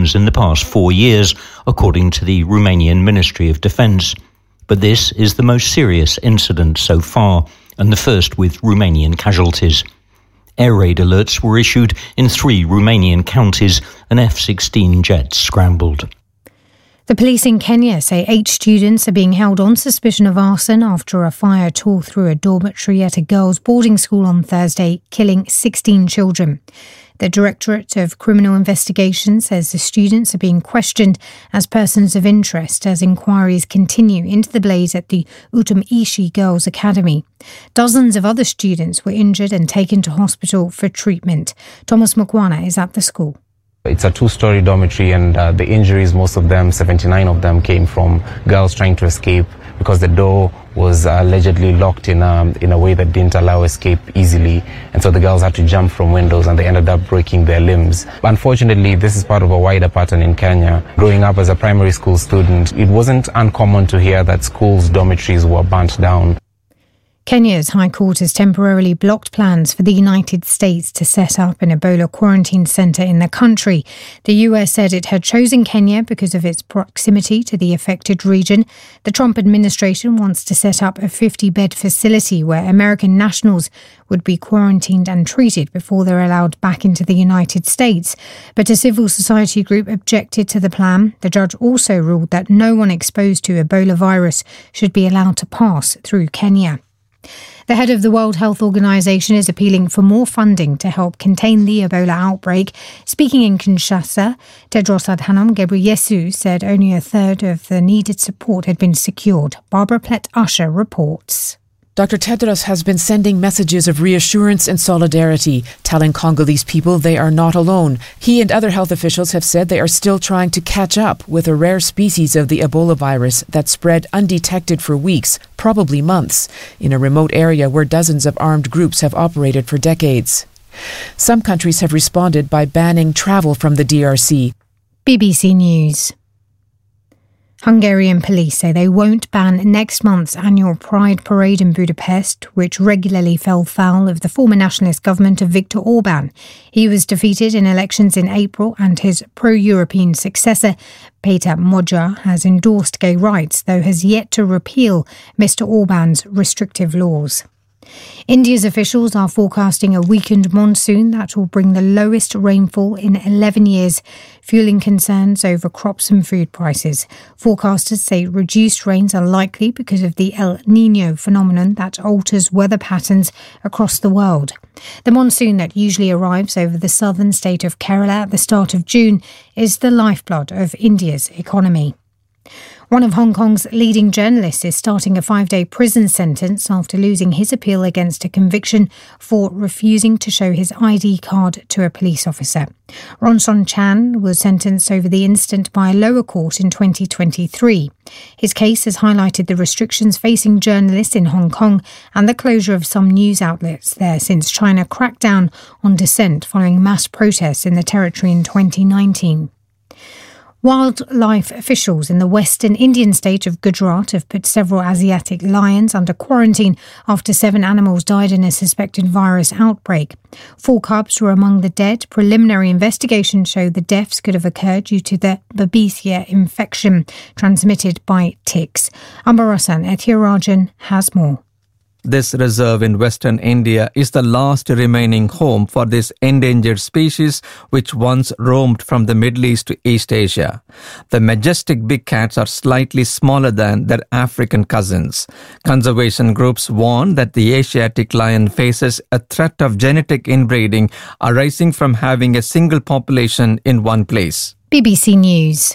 victims in the past 4 years, according to the Romanian Ministry of Defence. But this is the most serious incident so far, and the first with Romanian casualties. Air raid alerts were issued in 3 Romanian counties, and F-16 jets scrambled. The police in Kenya say 8 students are being held on suspicion of arson after a fire tore through a dormitory at a girls' boarding school on Thursday, killing 16 children. The Directorate of Criminal Investigation says the students are being questioned as persons of interest as inquiries continue into the blaze at the Utumishi Girls' Academy. Dozens of other students were injured and taken to hospital for treatment. Thomas Mukwana is at the school. It's a 2-story dormitory, and the injuries, most of them, 79 of them, came from girls trying to escape because the door was allegedly locked in a way that didn't allow escape easily. And so the girls had to jump from windows and they ended up breaking their limbs. Unfortunately, this is part of a wider pattern in Kenya. Growing up as a primary school student, it wasn't uncommon to hear that schools' dormitories were burnt down. Kenya's High Court has temporarily blocked plans for the United States to set up an Ebola quarantine centre in the country. The US said it had chosen Kenya because of its proximity to the affected region. The Trump administration wants to set up a 50-bed facility where American nationals would be quarantined and treated before they're allowed back into the United States. But a civil society group objected to the plan. The judge also ruled that no one exposed to Ebola virus should be allowed to pass through Kenya. The head of the World Health Organization is appealing for more funding to help contain the Ebola outbreak. Speaking in Kinshasa, Tedros Adhanom Ghebreyesus said only a third of the needed support had been secured. Barbara Plett-Usher reports. Dr. Tedros has been sending messages of reassurance and solidarity, telling Congolese people they are not alone. He and other health officials have said they are still trying to catch up with a rare species of the Ebola virus that spread undetected for weeks, probably months, in a remote area where dozens of armed groups have operated for decades. Some countries have responded by banning travel from the DRC. BBC News. Hungarian police say they won't ban next month's annual Pride parade in Budapest, which regularly fell foul of the former nationalist government of Viktor Orbán. He was defeated in elections in April, and his pro-European successor, Péter Magyar, has endorsed gay rights, though has yet to repeal Mr. Orbán's restrictive laws. India's officials are forecasting a weakened monsoon that will bring the lowest rainfall in 11 years, fueling concerns over crops and food prices. Forecasters say reduced rains are likely because of the El Niño phenomenon that alters weather patterns across the world. The monsoon that usually arrives over the southern state of Kerala at the start of June is the lifeblood of India's economy. One of Hong Kong's leading journalists is starting a 5-day prison sentence after losing his appeal against a conviction for refusing to show his ID card to a police officer. Ronson Chan was sentenced over the incident by a lower court in 2023. His case has highlighted the restrictions facing journalists in Hong Kong and the closure of some news outlets there since China cracked down on dissent following mass protests in the territory in 2019. Wildlife officials in the western Indian state of Gujarat have put several Asiatic lions under quarantine after 7 animals died in a suspected virus outbreak. 4 cubs were among the dead. Preliminary investigations show the deaths could have occurred due to the Babesia infection transmitted by ticks. Ambarasan Ethirajan has more. This reserve in western India is the last remaining home for this endangered species which once roamed from the Middle East to East Asia. The majestic big cats are slightly smaller than their African cousins. Conservation groups warn that the Asiatic lion faces a threat of genetic inbreeding arising from having a single population in one place. BBC News.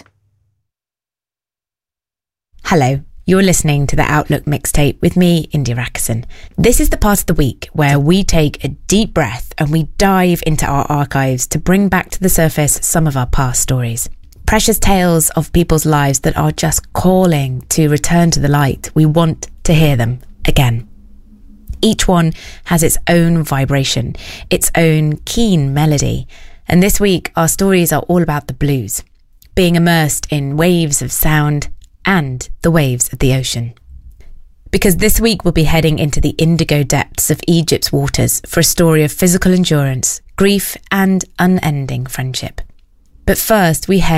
Hello. You're listening to the Outlook Mixtape with me, India Rakison. This is the part of the week where we take a deep breath and we dive into our archives to bring back to the surface some of our past stories. Precious tales of people's lives that are just calling to return to the light. We want to hear them again. Each one has its own vibration, its own keen melody. And this week, our stories are all about the blues, being immersed in waves of sound and the waves of the ocean. Because this week we'll be heading into the indigo depths of Egypt's waters for a story of physical endurance, grief and unending friendship. But first we head